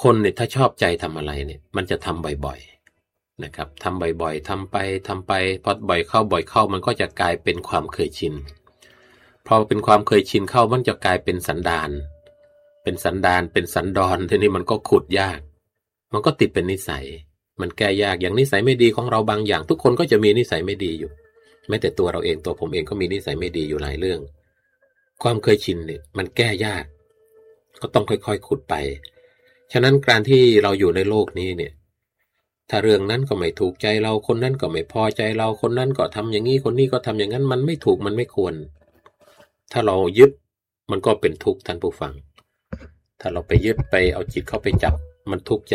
คนเนี่ยถ้าชอบใจทำอะไรเนี่ยมันจะทำบ่อยๆนะครับทำบ่อยๆทำไปพอบ่อยเข้ามันก็จะกลายเป็นความเคยชินพอเป็นความเคยชินเข้ามันจะกลายเป็นสันดานเป็นสันดอนทีนี้มันก็ขุดยากมันก็ติดเป็นนิสัยมันแก้ยากอย่างนิสัยไม่ดีของเราบางอย่างทุกคนก็จะมีนิสัยไม่ดีอยู่แม้แต่ตัวเราเองตัวผมเองก็มีนิสัยไม่ดีอยู่หลายเรื่องความเคยชินเนี่ยมันแก้ยากก็ต้องค่อยๆขุดไปฉะนั้นการที่เราอยู่ในโลกนี้เนี่ยถ้าเรื่องนั้นก็ไม่ถูกใจเราคนนั้นก็ไม่พอใจเราคนนั้นก็ทำอย่างนี้คนนี้ก็ทำอย่างนั้นมันไม่ถูกมันไม่ควรถ้าเรายึดมันก็เป็นทุกข์ท่านผู้ฟังถ้าเราไปยึดไปเอาจิตเข้าไปจับมันทุกข์ใจ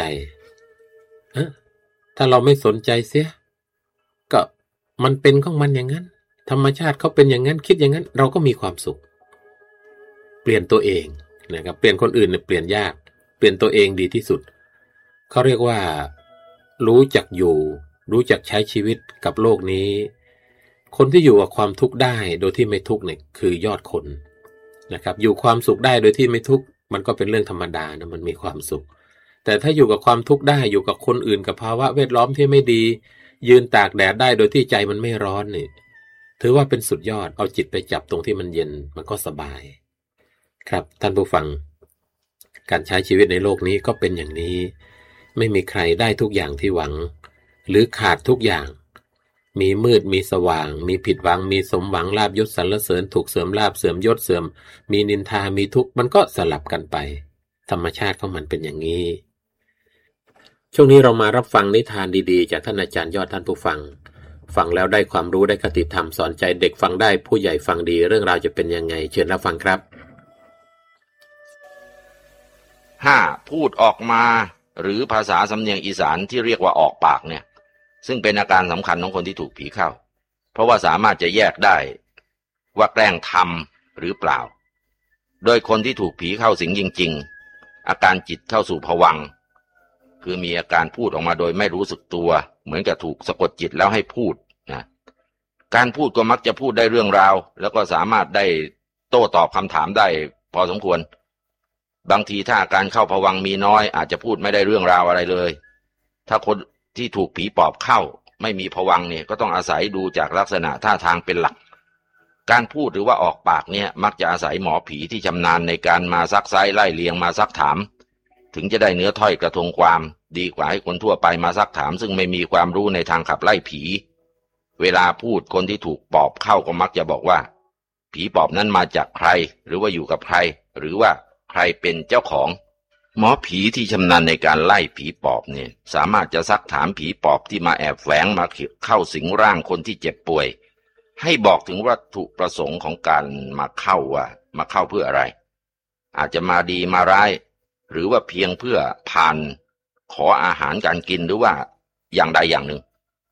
ถ้าเราไม่สนใจเสียก็มันเป็นของมันอย่างนั้นธรรมชาติเขาเป็นอย่างนั้นคิดอย่างนั้นเราก็มีความสุขเปลี่ยนตัวเองนะครับเปลี่ยนคนอื่นเนี่ยเปลี่ยนยากเปลี่ยนตัวเองดีที่สุดเขาเรียกว่ารู้จักอยู่รู้จักใช้ชีวิตกับโลกนี้คนที่อยู่กับความทุกข์ได้โดยที่ไม่ทุกข์เนี่ยคือยอดคนนะครับอยู่ความสุขได้โดยที่ไม่ทุกข์มันก็เป็นเรื่องธรรมดานะมันมีความสุขแต่ถ้าอยู่กับความทุกข์ได้อยู่กับคนอื่นกับภาวะแวดล้อมที่ไม่ดียืนตากแดดได้โดยที่ใจมันไม่ร้อนนี่ถือว่าเป็นสุดยอดเอาจิตไปจับตรงที่มันเย็นมันก็สบายครับท่านผู้ฟังการใช้ชีวิตในโลกนี้ก็เป็นอย่างนี้ไม่มีใครได้ทุกอย่างที่หวังหรือขาดทุกอย่างมีมืดมีสว่างมีผิดหวังมีสมหวังลาภยศสรรเสริญถูกเสริมลาภเสริมยศเสริมมีนินทามีทุกข์มันก็สลับกันไปธรรมชาติของมันเป็นอย่างนี้ช่วงนี้เรามารับฟังนิทานดีๆจากท่านอาจารย์ยอดท่านผู้ฟังฟังแล้วได้ความรู้ได้คติธรรมสอนใจเด็กฟังได้ผู้ใหญ่ฟังดีเรื่องราวจะเป็นยังไงเชิญรับฟังครับ 5. พูดออกมาหรือภาษาสำเนียงอีสานที่เรียกว่าออกปากเนี่ยซึ่งเป็นอาการสำคัญของคนที่ถูกผีเข้าเพราะว่าสามารถจะแยกได้ว่าแกล้งทำหรือเปล่าโดยคนที่ถูกผีเข้าสิงจริงๆอาการจิตเข้าสู่ภวังค์คือมีอาการพูดออกมาโดยไม่รู้สึกตัวเหมือนกับถูกสะกดจิตแล้วให้พูดนะการพูดก็มักจะพูดได้เรื่องราวแล้วก็สามารถได้โต้ตอบคำถามได้พอสมควรบางทีถ้าอาการเข้าภวังค์มีน้อยอาจจะพูดไม่ได้เรื่องราวอะไรเลยถ้าคนที่ถูกผีปอบเข้าไม่มีภวังค์เนี่ยก็ต้องอาศัยดูจากลักษณะท่าทางเป็นหลักการพูดหรือว่าออกปากเนี่ยมักจะอาศัยหมอผีที่ชำนาญในการมาซักไซ้ไล่เลียงมาซักถามถึงจะได้เนื้อถ้อยกระทงความดีกว่าให้คนทั่วไปมาซักถามซึ่งไม่มีความรู้ในทางขับไล่ผีเวลาพูดคนที่ถูกปอบเข้าก็มักจะบอกว่าผีปอบนั้นมาจากใครหรือว่าอยู่กับใครหรือว่าใครเป็นเจ้าของหมอผีที่ชำนาญในการไล่ผีปอบเนี่ยสามารถจะซักถามผีปอบที่มาแอบแฝงมาเข้าสิงร่างคนที่เจ็บป่วยให้บอกถึงวัตถุประสงค์ของการมาเข้าว่ามาเข้าเพื่ออะไรอาจจะมาดีมาร้ายหรือว่าเพียงเพื่อผ่านขออาหารการกินหรือว่าอย่างใดอย่างหนึ่ง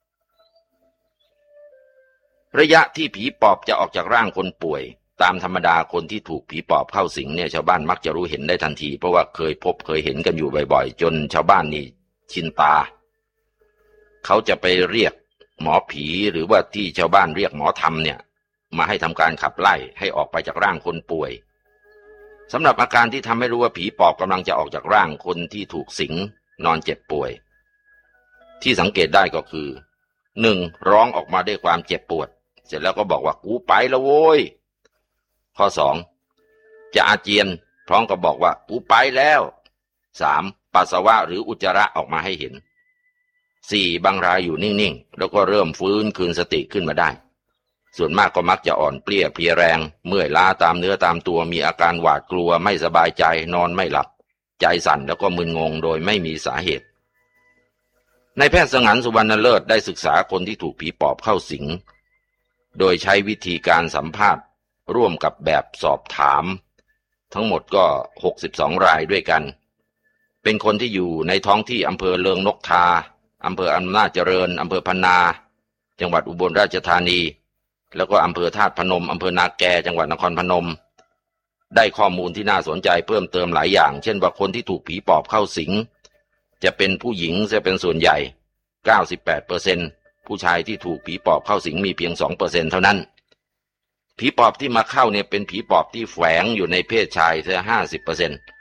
ระยะที่ผีปอบจะออกจากร่างคนป่วยตามธรรมดาคนที่ถูกผีปอบเข้าสิงเนี่ยชาวบ้านมักจะรู้เห็นได้ทันทีเพราะว่าเคยพบเคยเห็นกันอยู่บ่อยๆจนชาวบ้านนี่ชินตาเขาจะไปเรียกหมอผีหรือว่าที่ชาวบ้านเรียกหมอธรรมเนี่ยมาให้ทำการขับไล่ให้ออกไปจากร่างคนป่วยสำหรับอาการที่ทำให้รู้ว่าผีปอบกำลังจะออกจากร่างคนที่ถูกสิงนอนเจ็บป่วยที่สังเกตได้ก็คือ 1. ร้องออกมาด้วยความเจ็บปวดเสร็จแล้วก็บอกว่ากูไปแล้วโว้ยข้อ 2. จะอาเจียนพร้อมกับบอกว่ากูไปแล้ว 3. ปัสสาวะหรืออุจจาระออกมาให้เห็น 4. บางรายอยู่นิ่งๆแล้วก็เริ่มฟื้นคืนสติขึ้นมาได้ส่วนมากก็มักจะอ่อนเปลี้ยเพลียแรงเมื่อยล้าตามเนื้อตามตัวมีอาการหวาดกลัวไม่สบายใจนอนไม่หลับใจสั่นแล้วก็มึนงงโดยไม่มีสาเหตุนายแพทย์สงันสุวรรณเลิศได้ศึกษาคนที่ถูกผีปอบเข้าสิงโดยใช้วิธีการสัมภาษณ์ร่วมกับแบบสอบถามทั้งหมดก็62รายด้วยกันเป็นคนที่อยู่ในท้องที่อำเภอเลิงนกทาอำเภออำนาจเจริญอำเภอพะนาจังหวัดอุบลราชธานีแล้วก็อำเภอธาตุพนมอำเภอนาแกจังหวัดนครพนมได้ข้อมูลที่น่าสนใจเพิ่มเติมหลายอย่างเช่นว่าคนที่ถูกผีปอบเข้าสิงจะเป็นผู้หญิงจะเป็นส่วนใหญ่ 98% ผู้ชายที่ถูกผีปอบเข้าสิงมีเพียง 2% เท่านั้นผีปอบที่มาเข้าเนี่ยเป็นผีปอบที่แฝงอยู่ในเพศชายแค่ 50%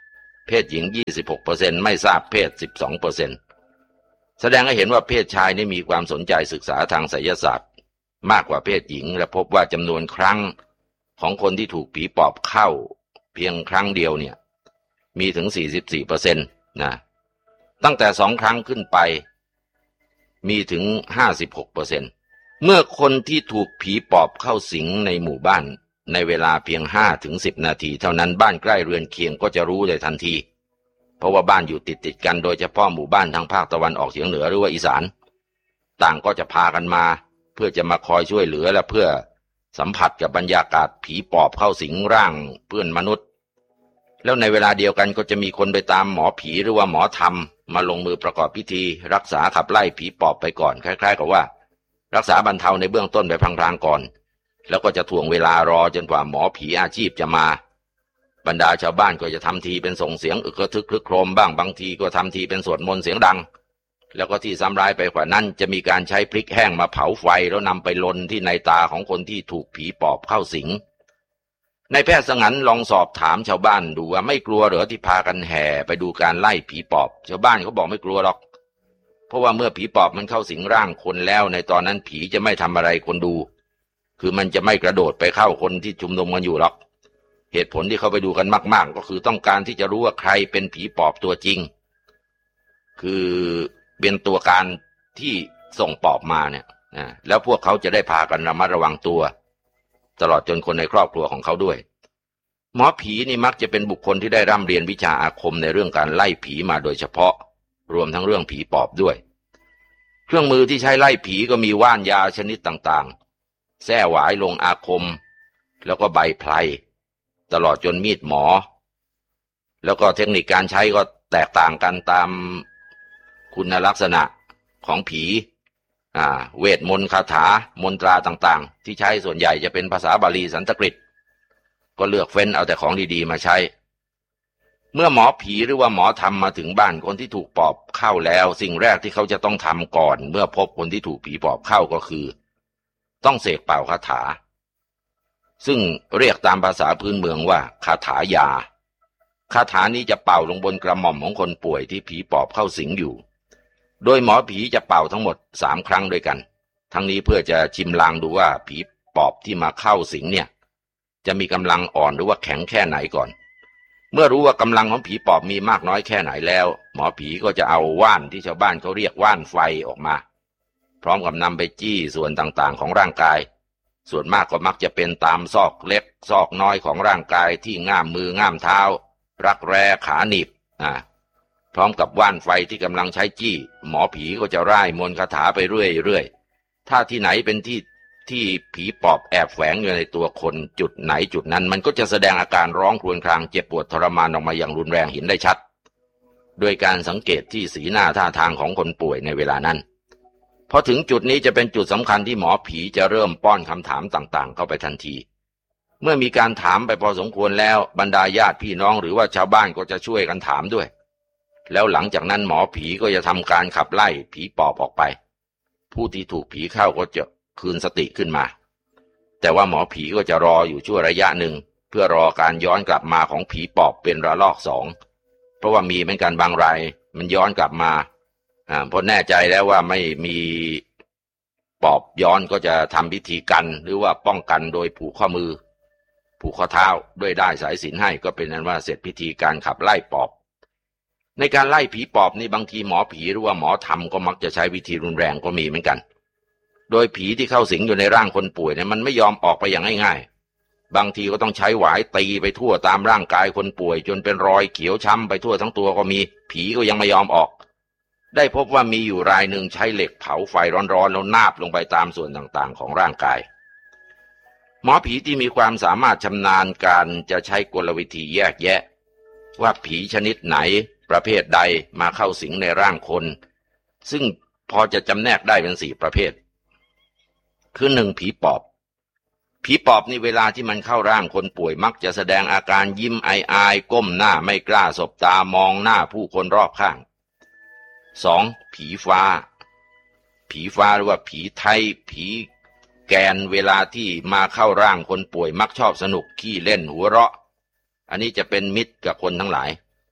เพศหญิง 26% ไม่ทราบเพศ 12%แสดงให้เห็นว่าเพศชายนี่มีความสนใจศึกษาทางไสยศาสตร์มากกว่าเพศหญิงและพบว่าจำนวนครั้งของคนที่ถูกผีปอบเข้าเพียงครั้งเดียวเนี่ยมีถึง 44% นะตั้งแต่2 ครั้งขึ้นไปมีถึง 56%เมื่อคนที่ถูกผีปอบเข้าสิงในหมู่บ้านในเวลาเพียง 5-10 นาทีเท่านั้นบ้านใกล้เรือนเคียงก็จะรู้เลยทันทีเพราะว่าบ้านอยู่ติดกันโดยเฉพาะหมู่บ้านทางภาคตะวันออกเฉียงเหนือหรือว่าอีสานต่างก็จะพากันมาเพื่อจะมาคอยช่วยเหลือและเพื่อสัมผัสกับบรรยากาศผีปอบเข้าสิงร่างเพื่อนมนุษย์แล้วในเวลาเดียวกันก็จะมีคนไปตามหมอผีหรือว่าหมอธรรมมาลงมือประกอบพิธีรักษาขับไล่ผีปอบไปก่อนคล้ายๆกับว่ารักษาบรรเทาในเบื้องต้นไปพลางๆก่อนแล้วก็จะถ่วงเวลารอจนกว่าหมอผีอาชีพจะมาบรรดาชาวบ้านก็จะทำทีเป็นส่งเสียงอึกกระทึกครึกโครมบ้างบางทีก็ทำทีเป็นสวดมนต์เสียงดังแล้วก็ที่ซ้ำร้ายไปกว่านั้นจะมีการใช้พริกแห้งมาเผาไฟแล้วนำไปลนที่ในตาของคนที่ถูกผีปอบเข้าสิงในแพทย์สงันลองสอบถามชาวบ้านดูว่าไม่กลัวเหรอที่พากันแห่ไปดูการไล่ผีปอบชาวบ้านเขาบอกไม่กลัวหรอกเพราะว่าเมื่อผีปอบมันเข้าสิงร่างคนแล้วในตอนนั้นผีจะไม่ทำอะไรคนดูคือมันจะไม่กระโดดไปเข้าคนที่ชุมนุมกันอยู่หรอกเหตุผลที่เขาไปดูกันมากๆก็คือต้องการที่จะรู้ว่าใครเป็นผีปอบตัวจริงคือเป็นตัวการที่ส่งปอบมาเนี่ยแล้วพวกเขาจะได้พากันระมัดระวังตัวตลอดจนคนในครอบครัวของเขาด้วยหมอผีนี่มักจะเป็นบุคคลที่ได้ร่ำเรียนวิชาอาคมในเรื่องการไล่ผีมาโดยเฉพาะรวมทั้งเรื่องผีปอบด้วยเครื่องมือที่ใช้ไล่ผีก็มีว่านยาชนิดต่างๆแส้หวายลงอาคมแล้วก็ใบไพรตลอดจนมีดหมอแล้วก็เทคนิคการใช้ก็แตกต่างกันตามคุณลักษณะของผีเวทมนต์คาถามนตราต่างๆที่ใช้ส่วนใหญ่จะเป็นภาษาบาลีสันสกฤตก็เลือกเฟ้นเอาแต่ของดีๆมาใช้เมื่อหมอผีหรือว่าหมอธรรมมาถึงบ้านคนที่ถูกปอบเข้าแล้วสิ่งแรกที่เขาจะต้องทำก่อนเมื่อพบคนที่ถูกผีปอบเข้าก็คือต้องเสกเป่าคาถาซึ่งเรียกตามภาษาพื้นเมืองว่าคาถายาคาถานี้จะเป่าลงบนกระหม่อมของคนป่วยที่ผีปอบเข้าสิงอยู่โดยหมอผีจะเป่าทั้งหมด3 ครั้งด้วยกันทั้งนี้เพื่อจะชิมลางดูว่าผีปอบที่มาเข้าสิงเนี่ยจะมีกำลังอ่อนหรือว่าแข็งแค่ไหนก่อนเมื่อรู้ว่ากำลังของผีปอบมีมากน้อยแค่ไหนแล้วหมอผีก็จะเอาว่านที่ชาวบ้านเขาเรียกว่านไฟออกมาพร้อมกับนำไปจี้ส่วนต่างๆของร่างกายส่วนมากก็มักจะเป็นตามซอกเล็กซอกน้อยของร่างกายที่ง่ามมือง่ามเท้ารักแร้ขาหนีบพร้อมกับว่านไฟที่กำลังใช้จี้หมอผีก็จะร่ายมนต์คาถาไปเรื่อยๆถ้าที่ไหนเป็นที่ผีปอบแอบแฝงอยู่ในตัวคนจุดไหนจุดนั้นมันก็จะแสดงอาการร้องครวญครางเจ็บปวดทรมานออกมาอย่างรุนแรงเห็นได้ชัดโดยการสังเกตที่สีหน้าท่าทางของคนป่วยในเวลานั้นพอถึงจุดนี้จะเป็นจุดสำคัญที่หมอผีจะเริ่มป้อนคำถามต่างๆเข้าไปทันทีเมื่อมีการถามไปพอสมควรแล้วบรรดาญาติพี่น้องหรือว่าชาวบ้านก็จะช่วยกันถามด้วยแล้วหลังจากนั้นหมอผีก็จะทำการขับไล่ผีปอบออกไปผู้ที่ถูกผีเข้าก็จะคืนสติขึ้นมาแต่ว่าหมอผีก็จะรออยู่ชั่วระยะหนึ่งเพื่อรอการย้อนกลับมาของผีปอบเป็นระลอก2เพราะว่ามีเหมือนกันบางรายมันย้อนกลับมาพอแน่ใจแล้วว่าไม่มีปอบย้อนก็จะทำพิธีกันหรือว่าป้องกันโดยผูกข้อมือผูกข้อเท้าด้วยด้ายสายสิญจน์ให้ก็เป็นนั้นว่าเสร็จพิธีการขับไล่ปอบในการไล่ผีปอบนี่บางทีหมอผีหรือว่าหมอธรรมก็มักจะใช้วิธีรุนแรงก็มีเหมือนกันโดยผีที่เข้าสิงอยู่ในร่างคนป่วยเนี่ยมันไม่ยอมออกไปอย่างง่ายๆบางทีก็ต้องใช้หวายตีไปทั่วตามร่างกายคนป่วยจนเป็นรอยเขียวช้ำไปทั่วทั้งตัวก็มีผีก็ยังไม่ยอมออกได้พบว่ามีอยู่รายหนึ่งใช้เหล็กเผาไฟร้อนๆแล้วนาบลงไปตามส่วนต่างๆของร่างกายหมอผีที่มีความสามารถชำนาญการจะใช้กลวิธีแยกแยะว่าผีชนิดไหนประเภทใดมาเข้าสิงในร่างคนซึ่งพอจะจำแนกได้เป็น4 ประเภทคือ1ผีปอบผีปอบนี่เวลาที่มันเข้าร่างคนป่วยมักจะแสดงอาการยิ้มอายก้มหน้าไม่กล้าสบตามองหน้าผู้คนรอบข้าง2ผีฟ้าหรือว่าผีไทยผีแกนเวลาที่มาเข้าร่างคนป่วยมักชอบสนุกขี้เล่นหัวเราะอันนี้จะเป็นมิตรกับคนทั้งหลาย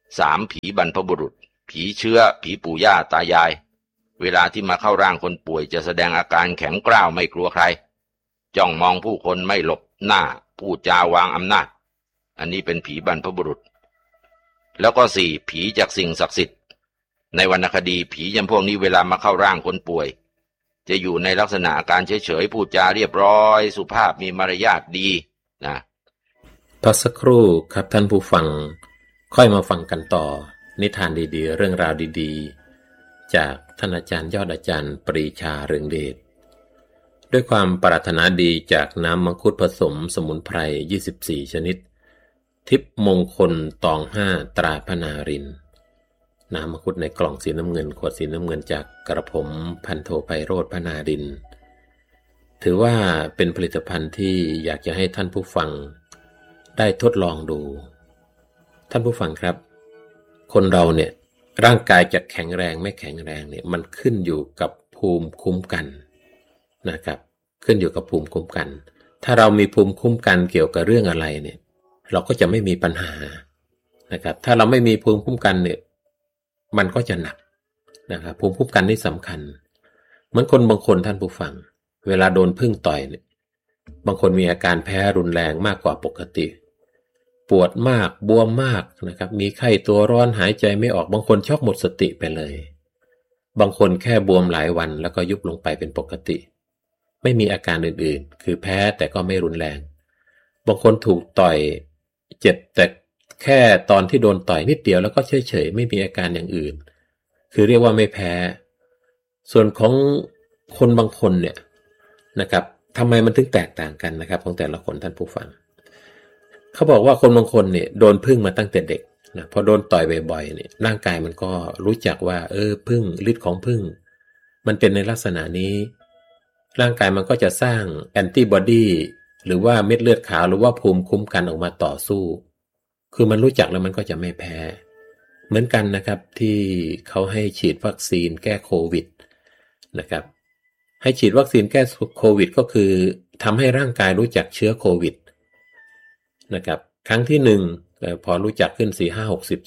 3. ผีบรรพบุรุษผีเชื้อผีปู่ย่าตายายเวลาที่มาเข้าร่างคนป่วยจะแสดงอาการแข็งกร้าวไม่กลัวใครจ้องมองผู้คนไม่หลบหน้าพูดจาวางอำนาจอันนี้เป็นผีบรรพบุรุษแล้วก็ 4. ผีจากสิ่งศักดิ์สิทธิ์ในวรรณคดีผีจำพวกนี้เวลามาเข้าร่างคนป่วยจะอยู่ในลักษณะอาการเฉยๆพูดจาเรียบร้อยสุภาพมีมารยาทดีนะพักสักครู่ครับท่านผู้ฟังค่อยมาฟังกันต่อนิทานดีๆเรื่องราวดีๆจากท่านอาจารย์ยอดอาจารย์ปรีชาเรืองเดชด้วยความปรารถนาดีจากน้ำมังคุดผสมสมุนไพร24ชนิดทิพย์มงคลตอง5ตราพนารินน้ำมังคุดในกล่องสีน้ำเงินขวดสีน้ำเงินจากกระผมพันโทไพโรจน์พนารินถือว่าเป็นผลิตภัณฑ์ที่อยากจะให้ท่านผู้ฟังได้ทดลองดูท่านผู้ฟังครับคนเราเนี่ยร่างกายจะแข็งแรงไม่แข็งแรงเนี่ยมันขึ้นอยู่กับภูมิคุ้มกันนะครับขึ้นอยู่กับภูมิคุ้มกันถ้าเรามีภูมิคุ้มกันเกี่ยวกับเรื่องอะไรเนี่ยเราก็จะไม่มีปัญหานะครับถ้าเราไม่มีภูมิคุ้มกันเนี่ยมันก็จะหนักนะครับภูมิคุ้มกันนี่สำคัญเหมือนคนบางคนท่านผู้ฟังเวลาโดนผึ้งต่อยเนี่ยบางคนมีอาการแพ้รุนแรงมากกว่าปกติปวดมากบวมมากนะครับมีไข้ตัวร้อนหายใจไม่ออกบางคนช็อกหมดสติไปเลยบางคนแค่บวมหลายวันแล้วก็ยุบลงไปเป็นปกติไม่มีอาการอื่นๆคือแพ้แต่ก็ไม่รุนแรงบางคนถูกต่อยเจ็บแต่แค่ตอนที่โดนต่อยนิดเดียวแล้วก็เฉยๆไม่มีอาการอย่างอื่นคือเรียกว่าไม่แพ้ส่วนของคนบางคนเนี่ยนะครับทำไมมันถึงแตกต่างกันนะครับของแต่ละคนท่านผู้ฟังเขาบอกว่าคนบางคนเนี่ยโดนผึ้งมาตั้งแต่เด็กนะพอโดนต่อยบ่อยๆเนี่ยร่างกายมันก็รู้จักว่าผึ้งฤทธิ์ของผึ้งมันเป็นในลักษณะนี้ร่างกายมันก็จะสร้างแอนติบอดีหรือว่าเม็ดเลือดขาวหรือว่าภูมิคุ้มกันออกมาต่อสู้คือมันรู้จักแล้วมันก็จะไม่แพ้เหมือนกันนะครับที่เขาให้ฉีดวัคซีนแก้โควิดนะครับให้ฉีดวัคซีนแก้โควิดก็คือทำให้ร่างกายรู้จักเชื้อโควิดนะครับครั้งที่1พอรู้จักขึ้น4 5 60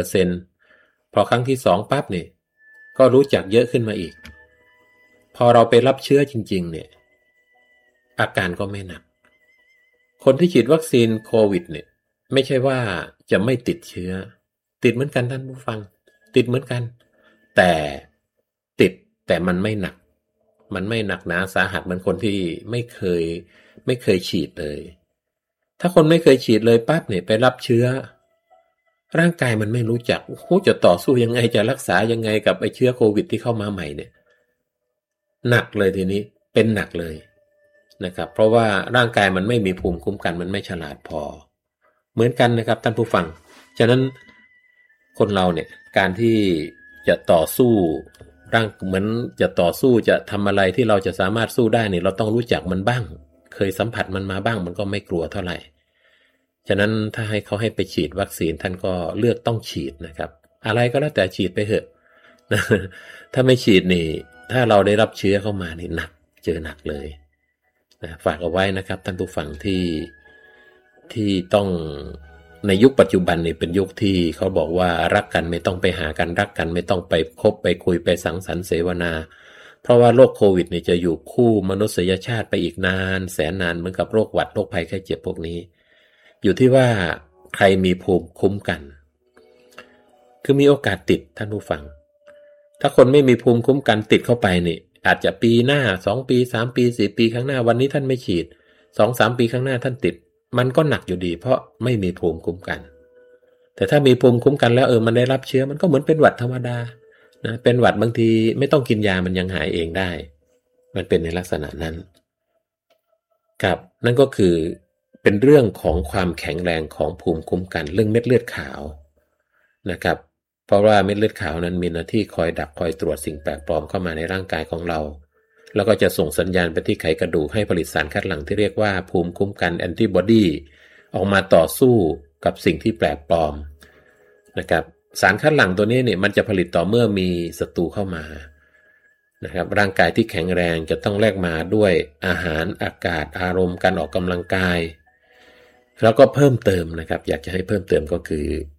70% พอครั้งที่2ปั๊บเนี่ยก็รู้จักเยอะขึ้นมาอีกพอเราไปรับเชื้อจริงๆเนี่ยอาการก็ไม่หนักคนที่ฉีดวัคซีนโควิดเนี่ยไม่ใช่ว่าจะไม่ติดเชื้อติดเหมือนกันท่านผู้ฟังติดเหมือนกันแต่ติดแต่มันไม่หนักหนาสาหัสเหมือนคนที่ไม่เคยฉีดเลยถ้าคนไม่เคยฉีดเลยปั๊บเนี่ยไปรับเชื้อร่างกายมันไม่รู้จักจะต่อสู้ยังไงจะรักษายังไงกับไอ้เชื้อโควิดที่เข้ามาใหม่เนี่ยหนักเลยทีนี้เป็นหนักเลยนะครับเพราะว่าร่างกายมันไม่มีภูมิคุ้มกันมันไม่ฉลาดพอเหมือนกันนะครับท่านผู้ฟังฉะนั้นคนเราเนี่ยการที่จะต่อสู้เหมือนจะต่อสู้จะทำอะไรที่เราจะสามารถสู้ได้เนี่ยเราต้องรู้จักมันบ้างเคยสัมผัสมันมาบ้างมันก็ไม่กลัวเท่าไหร่ฉะนั้นถ้าให้เขาให้ไปฉีดวัคซีนท่านก็เลือกต้องฉีดนะครับอะไรก็แล้วแต่ฉีดไปเถอะถ้าไม่ฉีดนี่ถ้าเราได้รับเชื้อเข้ามานี่หนักเจอหนักเลยนะฝากเอาไว้นะครับท่านผู้ฟังที่ต้องในยุคปัจจุบันนี่เป็นยุคที่เขาบอกว่ารักกันไม่ต้องไปหากันรักกันไม่ต้องไปคบไปคุยไปสังสรรค์เสวนาเพราะว่าโรคโควิดนี่จะอยู่คู่มนุษยชาติไปอีกนานแสนนานเหมือนกับโรคหวัดโรคภัยไข้เจ็บพวกนี้อยู่ที่ว่าใครมีภูมิคุ้มกันคือมีโอกาสติดท่านผู้ฟังถ้าคนไม่มีภูมิคุ้มกันติดเข้าไปนี่อาจจะปีหน้า2ปี3ปี4ปีข้างหน้าวันนี้ท่านไม่ฉีด 2-3 ปีข้างหน้าท่านติดมันก็หนักอยู่ดีเพราะไม่มีภูมิคุ้มกันแต่ถ้ามีภูมิคุ้มกันแล้วมันได้รับเชื้อมันก็เหมือนเป็นหวัดธรรมดานะเป็นหวัดบางทีไม่ต้องกินยามันยังหายเองได้มันเป็นในลักษณะนั้นครับนั่นก็คือเป็นเรื่องของความแข็งแรงของภูมิคุ้มกันเรื่องเม็ดเลือดขาวนะครับเพราะว่าเม็ดเลือดขาวนั้นมีหน้าที่คอยดักคอยตรวจสิ่งแปลกปลอมเข้ามาในร่างกายของเราแล้วก็จะส่งสัญญาณไปที่ไขกระดูกให้ผลิตสารคัดหลั่งที่เรียกว่าภูมิคุ้มกันแอนติบอดีออกมาต่อสู้กับสิ่งที่แปลกปลอมนะครับสารคัดหลั่งตัวนี้เนี่ยมันจะผลิตต่อเมื่อมีศัตรูเข้ามานะครับร่างกายที่แข็งแรงจะต้องแลกมาด้วยอาหารอากาศอารมณ์การออกกำลังกายแล้วก็เพิ่มเติมนะครับอยากจะให้เพิ่มเติมก็คือ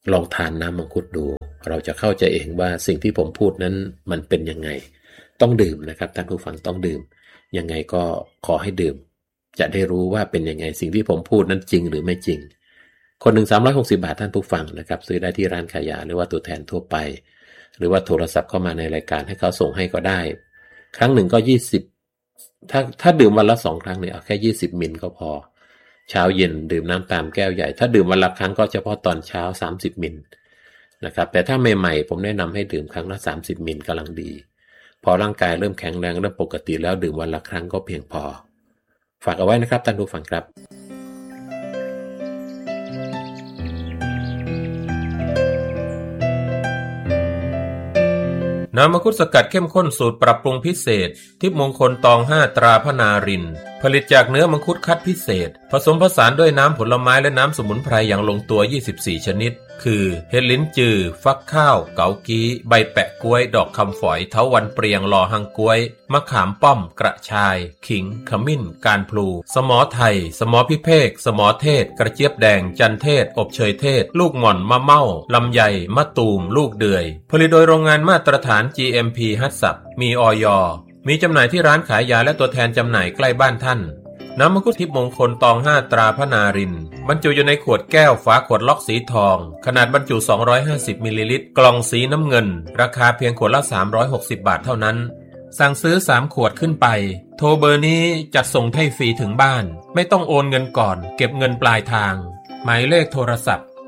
ลองทานน้ำมังคุดดูเราจะเข้าใจเองว่าสิ่งที่ผมพูดนั้นมันเป็นยังไงต้องดื่มนะครับท่านผู้ฟังต้องดื่มยังไงก็ขอให้ดื่มจะได้รู้ว่าเป็นยังไงสิ่งที่ผมพูดนั้นจริงหรือไม่จริงคนหนึ่ง360 บาทท่านผู้ฟังนะครับซื้อได้ที่ร้านขายยาหรือว่าตัวแทนทั่วไปหรือว่าโทรศัพท์เข้ามาในรายการให้เขาส่งให้ก็ได้ครั้งหนึ่งก็20ถ้าดื่มวันละ2ครั้งเนี่ยเอาแค่20มิลก็พอเช้าเย็นดื่มน้ำตามแก้วใหญ่ถ้าดื่มวันละครั้งก็เฉพาะตอนเช้า30มิลนะครับแต่ถ้าใหม่ๆผมแนะนำให้ดื่มครั้งละ30มิลกำลังดีพอร่างกายเริ่มแข็งแรงเริ่มปกติแล้วดื่มวันละครั้งก็เพียงพอฝากเอาไว้นะครับท่านผู้ฟังครับน้ำมังคุดสกัดเข้มข้นสูตรปรับปรุงพิเศษทิพย์มงคลตอง5ตราพนารินผลิตจากเนื้อมังคุดคัดพิเศษผสมผสานด้วยน้ำผลไม้และน้ำสมุนไพรอย่างลงตัว24ชนิดคือเห็ดลิ้นจือฟักข้าวเกากี้ใบแปะกล้วยดอกคำฝอยเถาวัลย์เปรียงลอหังกล้วยมะขามป้อมกระชายขิงขมิ้นการพลูสมอไทยสมอพิเภกสมอเทศกระเจี๊ยบแดงจันเทศอบเชยเทศลูกหม่อนมะเม่าลำไยมะตูมลูกเดือยผลิตโดยโรงงานมาตรฐาน GMP ฮัตสับมีอย.มีจำหน่ายที่ร้านขายยาและตัวแทนจำหน่ายใกล้บ้านท่านน้ำมังคุดทิพย์มงคลตอง5ตราพนารินบรรจุอยู่ในขวดแก้วฝาขวดล็อกสีทองขนาดบรรจุ250มิลลิลิตรกล่องสีน้ำเงินราคาเพียงขวดละ360บาทเท่านั้นสั่งซื้อ3ขวดขึ้นไปโทรเบอร์นี้จัดส่งให้ฟรีถึงบ้านไม่ต้องโอนเงินก่อนเก็บเงินปลายทางหมายเลขโทรศัพท์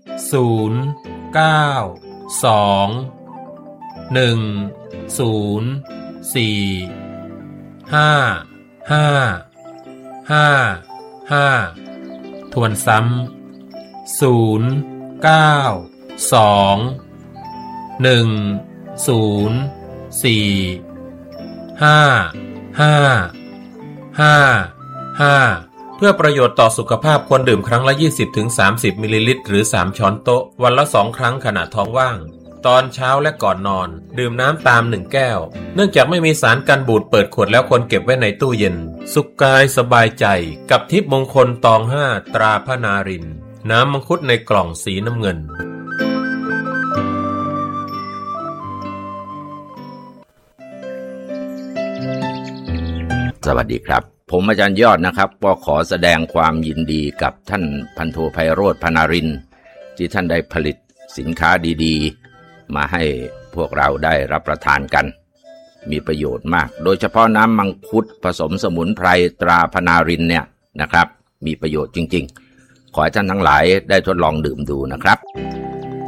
092-4-5-5-5ทวนซ้ำ092-4-5-5-5เพื่อประโยชน์ต่อสุขภาพควรดื่มครั้งละ 20-30 มิลลิลิตรหรือ3ช้อนโต๊ะวันละ2ครั้งขณะท้องว่างตอนเช้าและก่อนนอนดื่มน้ำตาม1แก้วเนื่องจากไม่มีสารกันบูดเปิดขวดแล้วควรเก็บไว้ในตู้เย็นสุขกายสบายใจกับทิพย์มงคลตอง5ตราพนารินน้ำมังคุดในกล่องสีน้ำเงินสวัสดีครับผมอาจารย์ยอดนะครับก็ขอแสดงความยินดีกับท่านพันโทไพโรจน์พนารินที่ท่านได้ผลิตสินค้าดีๆมาให้พวกเราได้รับประทานกันมีประโยชน์มากโดยเฉพาะน้ำมังคุดผสมสมุนไพรตราพนารินเนี่ยนะครับมีประโยชน์จริงๆขอให้ท่านทั้งหลายได้ทดลองดื่มดูนะครับ